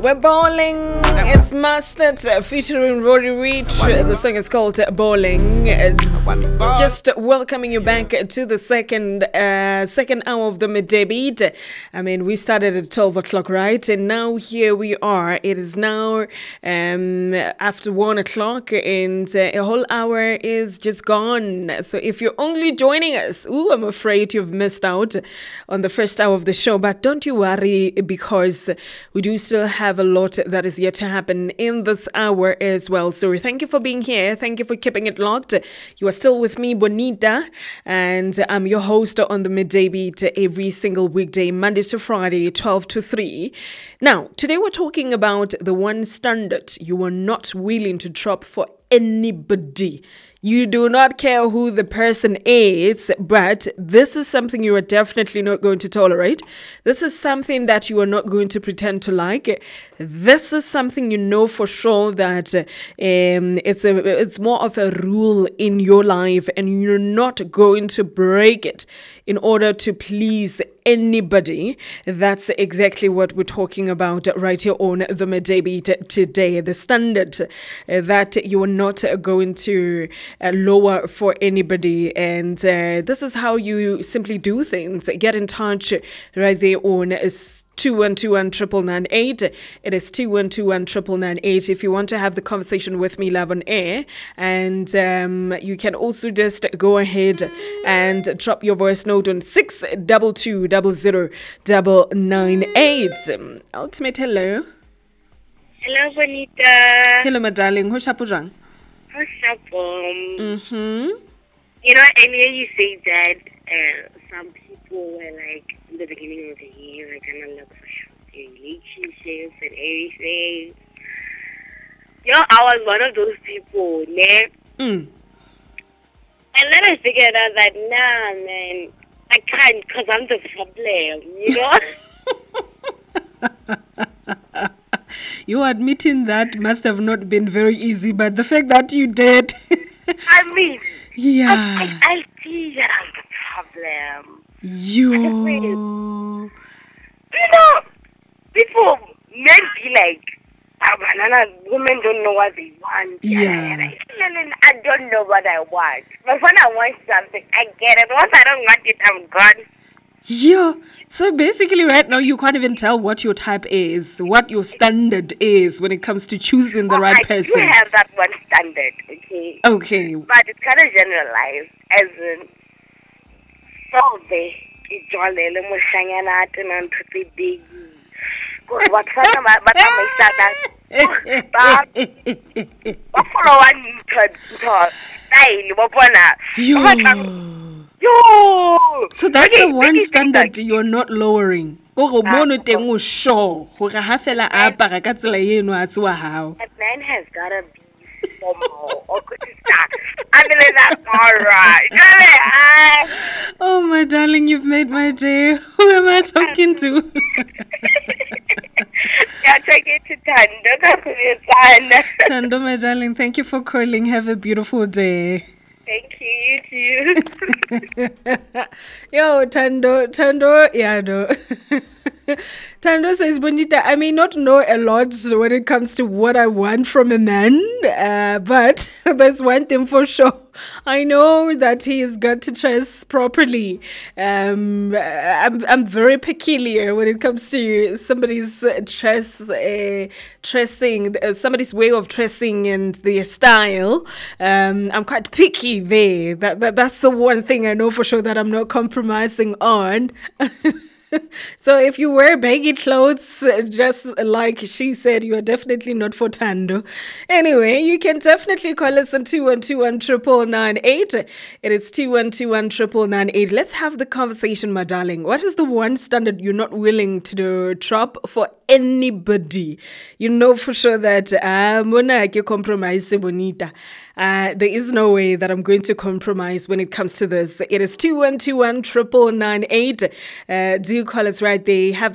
We're bowling. It's Mustard featuring Rory Rich. The song is called Bowling. Just welcoming you back to the second hour of the midday beat. I mean, we started at 12 o'clock, right? And now here we are. It is now after 1 o'clock, and a whole hour is just gone. So if you're only joining us, I'm afraid you've missed out on the first hour of the show. But don't you worry, because we do still have a lot that is yet to happen in this hour as well. So thank you for being here. Thank you for keeping it locked. You are still with me, Bonita, and I'm your host on the Midday Beat every single weekday, Monday to Friday, 12 to 3. Now, today we're talking about the one standard you are not willing to drop for anybody. You do not care who the person is, but this is something you are definitely not going to tolerate. This is something that you are not going to pretend to like. This is something you know for sure that it's more of a rule in your life, and you're not going to break it in order to please anybody. That's exactly what we're talking about right here on the Midday Beat today. The standard that you are not going to lower for anybody, and this is how you simply do things. Get in touch right there on 2121-998. It is 2121-998 if you want to have the conversation with me live on air. And you can also just go ahead and drop your voice note on 622-0098. Ultimate, hello. Hello, Bonita. Hello, my darling. Who's up? What's up, Mm-hmm. You know, earlier you said that some people were like, in the beginning of the year, are gonna look for relationships and everything. You know, I was one of those people, ne? And then I figured out that, nah, man, I can't, because I'm the problem, you know? You admitting that must have not been very easy, but the fact that you did. I mean, yeah. I see that I'm the problem. You know, people, men be like, banana, women don't know what they want. Yeah. I don't know what I want. But when I want something, I get it. Once I don't want it, I'm gone. Yeah. So basically right now you can't even tell what your type is, what your standard is when it comes to choosing the right person. I do have that one standard, okay? Okay. But it's kind of generalized, as in, so they ijolele moshanyana ate na ntho big. Because what fana ba tsamaisa ba follow one style ba bona. Yo. So that's the one standard you're not lowering. Go mono teng o sure hore ha fela a apara ka tsela eno a tsewa hao. That man has got to be formal or good stuff. I mean, that's all right. Oh my darling, you've made my day. Who am I talking to? Yeah, take it to Tando. Tando, my darling, thank you for calling. Have a beautiful day. Thank you, you too. Yo, Tando, yeah, no. Tando says, Bonita, I may not know a lot when it comes to what I want from a man, but there's one thing for sure. I know that he's got to dress properly. I'm very peculiar when it comes to somebody's dressing, somebody's way of dressing and their style. I'm quite picky there. That's the one thing I know for sure that I'm not compromising on. So if you wear baggy clothes, just like she said, you are definitely not for Tando. Anyway, you can definitely call us on 2121-998. It is 2121-998. Let's have the conversation, my darling. What is the one standard you're not willing to drop for anybody? You know for sure that Mona ke compromise Bonita. There is no way that I'm going to compromise when it comes to this. It is 2121-998. Do call us right there. Have the